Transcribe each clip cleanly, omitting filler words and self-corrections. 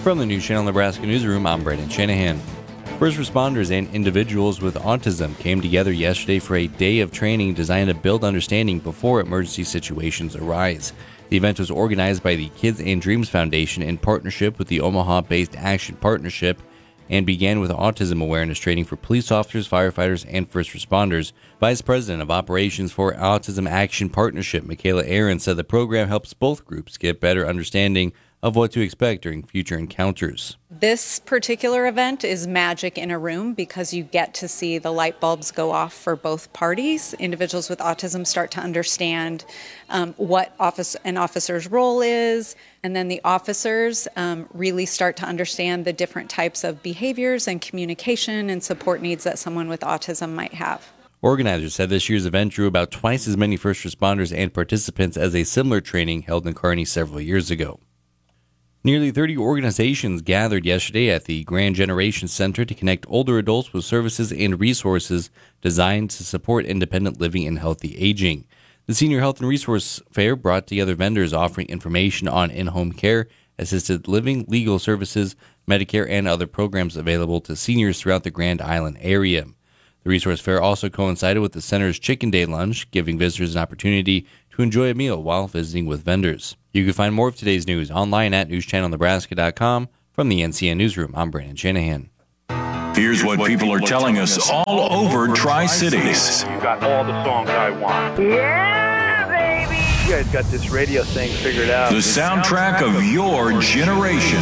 From the News Channel Nebraska Newsroom, I'm Brandon Shanahan. First responders and individuals with autism came together yesterday for a day of training designed to build understanding before emergency situations arise. The event was organized by the Kids and Dreams Foundation in partnership with the Omaha-based Action Partnership and began with autism awareness training for police officers, firefighters, and first responders. Vice President of Operations for Autism Action Partnership, Michaela Aaron, said the program helps both groups get better understanding of what to expect during future encounters. This particular event is magic in a room because you get to see the light bulbs go off for both parties. Individuals with autism start to understand what an officer's role is, and then the officers really start to understand the different types of behaviors and communication and support needs that someone with autism might have. Organizers said this year's event drew about twice as many first responders and participants as a similar training held in Kearney several years ago. Nearly 30 organizations gathered yesterday at the Grand Generation Center to connect older adults with services and resources designed to support independent living and healthy aging. The Senior Health and Resource Fair brought together vendors offering information on in-home care, assisted living, legal services, Medicare, and other programs available to seniors throughout the Grand Island area. The Resource Fair also coincided with the center's Chicken Day Lunch, giving visitors an opportunity to enjoy a meal while visiting with vendors. You can find more of today's news online at newschannelnebraska.com. From the NCN Newsroom, I'm Brandon Shanahan. Here's what people are telling us all over Tri-Cities. You got all the songs I want. Yeah, baby! You guys got this radio thing figured out. The soundtrack of your generation.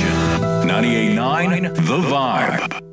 98.9 The Vibe.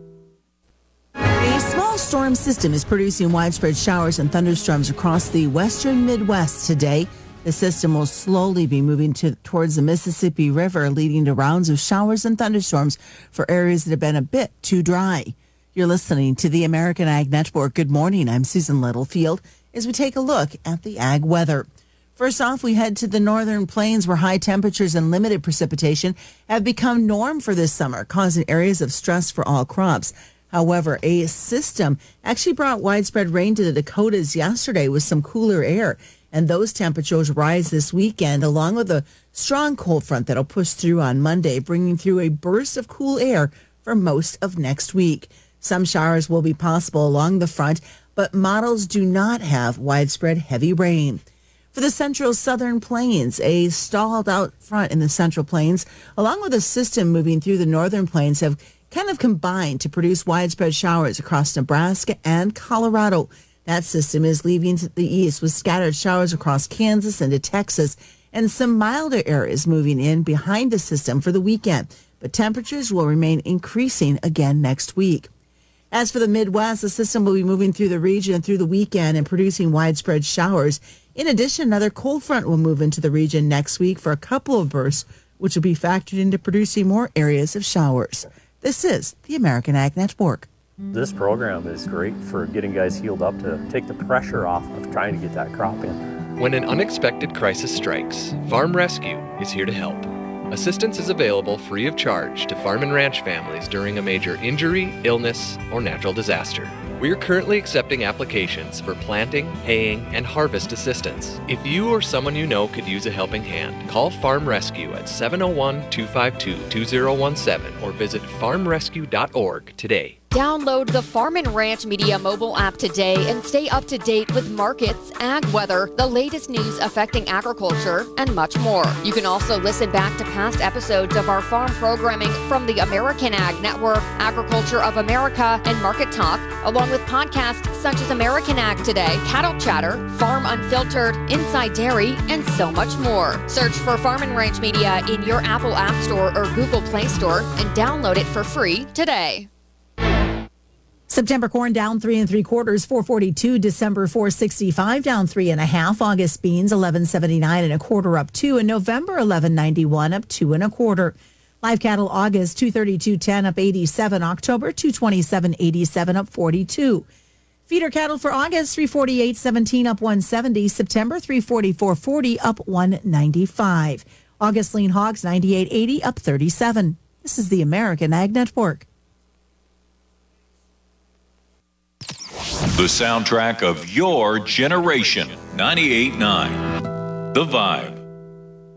A small storm system is producing widespread showers and thunderstorms across the western Midwest today. The system will slowly be moving towards the Mississippi River, leading to rounds of showers and thunderstorms for areas that have been a bit too dry. You're listening to the American Ag Network. Good morning. I'm Susan Littlefield as we take a look at the ag weather. First off, we head to the northern plains where high temperatures and limited precipitation have become norm for this summer, causing areas of stress for all crops. However, a system actually brought widespread rain to the Dakotas yesterday with some cooler air. And those temperatures rise this weekend, along with a strong cold front that'll push through on Monday, bringing through a burst of cool air for most of next week. Some showers will be possible along the front, but models do not have widespread heavy rain. For the central southern plains, a stalled out front in the central plains, along with a system moving through the northern plains, have kind of combined to produce widespread showers across Nebraska and Colorado. That system is leaving to the east with scattered showers across Kansas into Texas and some milder areas moving in behind the system for the weekend. But temperatures will remain increasing again next week. As for the Midwest, the system will be moving through the region through the weekend and producing widespread showers. In addition, another cold front will move into the region next week for a couple of bursts, which will be factored into producing more areas of showers. This is the American Ag Network. This program is great for getting guys healed up to take the pressure off of trying to get that crop in. When an unexpected crisis strikes, Farm Rescue is here to help. Assistance is available free of charge to farm and ranch families during a major injury, illness, or natural disaster. We are currently accepting applications for planting, haying, and harvest assistance. If you or someone you know could use a helping hand, call Farm Rescue at 701-252-2017 or visit farmrescue.org today. Download the Farm and Ranch Media mobile app today and stay up to date with markets, ag weather, the latest news affecting agriculture, and much more. You can also listen back to past episodes of our farm programming from the American Ag Network, Agriculture of America, and Market Talk, along with podcasts such as American Ag Today, Cattle Chatter, Farm Unfiltered, Inside Dairy, and so much more. Search for Farm and Ranch Media in your Apple App Store or Google Play Store and download it for free today. September corn down 3 3/4, 442. December 465 down 3 1/2. August beans 11.79 1/4 up 2, and November 11.91 up 2 1/4. Live cattle August 232.10 up 87. October 227.87 up 42. Feeder cattle for August 348.17 up 170. September 344.40 up 195. August lean hogs 98.80 up 37. This is the American Ag Network. The soundtrack of your generation. 98.9 The Vibe.